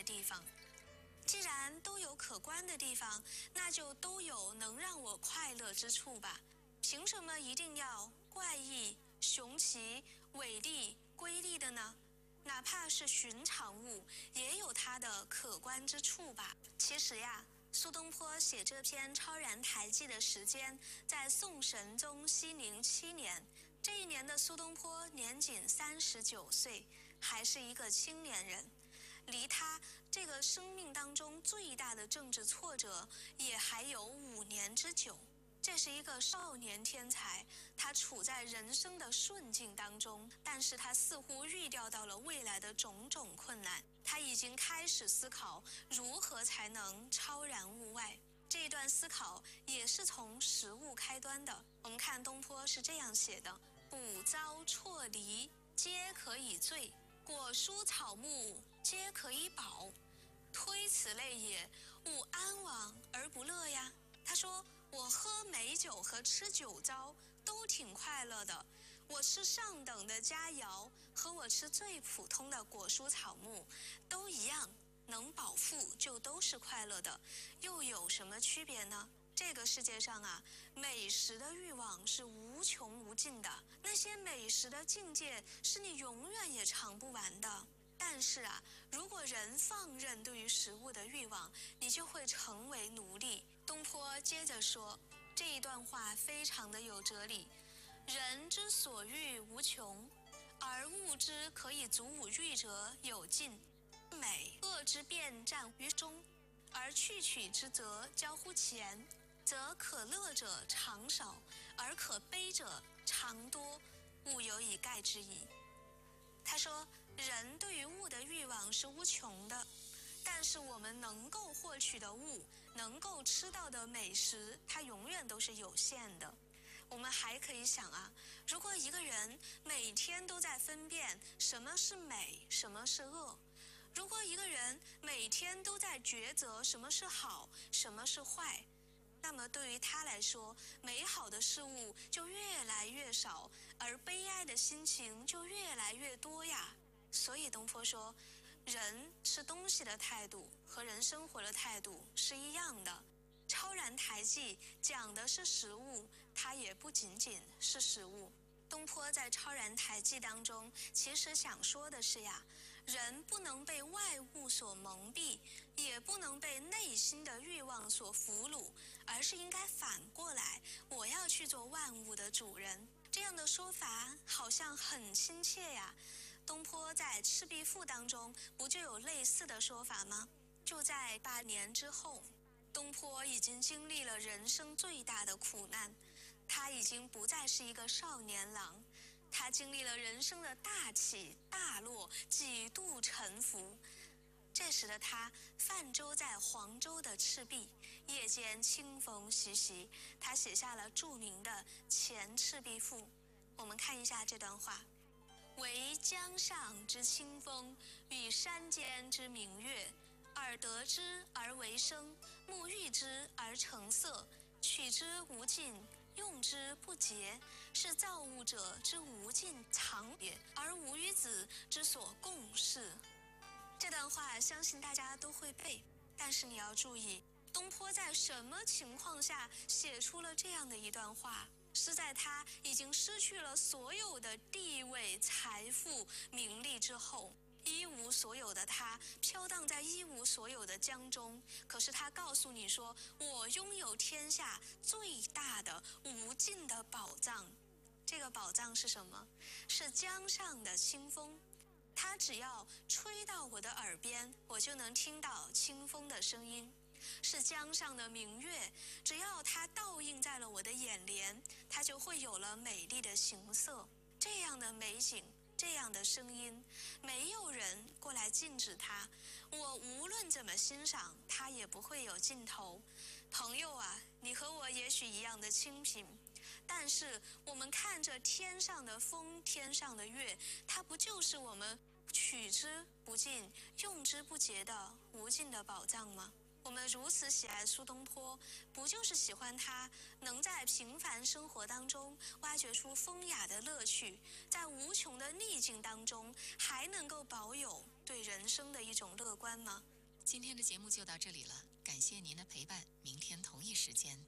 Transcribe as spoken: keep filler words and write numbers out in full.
地方。既然都有可观的地方，那就都有能让我快乐之处吧。凭什么一定要怪异、雄奇、伟丽、瑰丽的呢？哪怕是寻常物，也有它的可观之处吧。其实呀，苏东坡写这篇《超然台记》的时间在宋神宗熙宁七年，这一年的苏东坡年仅三十九岁，还是一个青年人。离他这个生命当中最大的政治挫折也还有五年之久。这是一个少年天才，他处在人生的顺境当中，但是他似乎预料到了未来的种种困难，他已经开始思考如何才能超然物外。这一段思考也是从食物开端的。我们看东坡是这样写的：捕遭辍离，皆可以醉；果蔬草木，皆可以饱。推此类也，吾安往而不乐呀？他说，我喝美酒和吃酒糟都挺快乐的，我吃上等的佳肴和我吃最普通的果蔬草木都一样，能饱腹就都是快乐的，又有什么区别呢？这个世界上啊，美食的欲望是无穷无尽的，那些美食的境界是你永远也尝不完的。但是啊，如果人放任对于食物的欲望，你就会成为奴隶。东坡接着说，这一段话非常的有哲理：人之所欲无穷，而物之可以足吾欲者有尽。美恶之辩战于中，而去取之则交乎前，则可乐者常少，而可悲者常多，物有以盖之矣。他说，人对于物的欲望是无穷的，但是我们能够获取的物，能够吃到的美食，它永远都是有限的。我们还可以想啊，如果一个人每天都在分辨什么是美，什么是恶，如果一个人每天都在抉择什么是好，什么是坏，那么对于他来说，美好的事物就越来越少，而悲哀的心情就越来越多呀。所以东坡说，人吃东西的态度和人生活的态度是一样的。超然台记讲的是食物，它也不仅仅是食物。东坡在超然台记当中其实想说的是呀，人不能被外物所蒙蔽，也不能被内心的欲望所俘虏，而是应该反过来，我要去做万物的主人。这样的说法好像很亲切呀。东坡在《赤壁赋》当中不就有类似的说法吗？就在八年之后，东坡已经经历了人生最大的苦难，他已经不再是一个少年郎，他经历了人生的大起大落，几度沉浮。这时的他泛舟在黄州的赤壁，夜间清风习习，他写下了著名的《前赤壁赋》。我们看一下这段话：惟江上之清风，与山间之明月，耳得之而为声，目遇之而成色，取之无尽，用之不竭，是造物者之无尽藏也，而吾与子之所共适。这段话相信大家都会背，但是你要注意，东坡在什么情况下写出了这样的一段话？是在他已经失去了所有的地位、财富、名利之后，一无所有的他飘荡在一无所有的江中，可是他告诉你说，我拥有天下最大的无尽的宝藏。这个宝藏是什么？是江上的清风。它只要吹到我的耳边，我就能听到清风的声音。是江上的明月，只要它倒映在了我的眼帘，它就会有了美丽的形色。这样的美景，这样的声音，没有人过来禁止它，我无论怎么欣赏，它也不会有尽头。朋友啊，你和我也许一样的清贫，但是我们看着天上的风，天上的月，它不就是我们取之不尽、用之不竭的无尽的宝藏吗？我们如此喜爱苏东坡，不就是喜欢他能在平凡生活当中挖掘出风雅的乐趣，在无穷的逆境当中还能够保有对人生的一种乐观吗？ 今天的节目就到这里了，感谢您的陪伴，明天同一时间